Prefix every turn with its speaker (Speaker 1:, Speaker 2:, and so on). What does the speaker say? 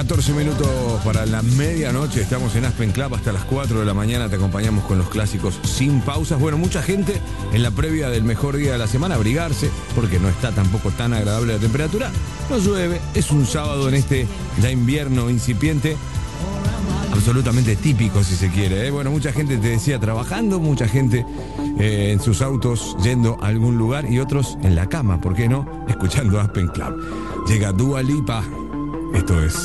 Speaker 1: 14 minutos para la medianoche. Estamos en Aspen Club hasta las 4 de la mañana. Te acompañamos con los clásicos sin pausas. Bueno, mucha gente en la previa del mejor día de la semana, abrigarse, porque no está tampoco tan agradable la temperatura. No llueve, es un sábado en este ya invierno incipiente, absolutamente típico si se quiere, ¿eh? Bueno, mucha gente, te decía, trabajando, mucha gente en sus autos yendo a algún lugar y otros en la cama, ¿por qué no? Escuchando Aspen Club. Llega Dua Lipa. Esto es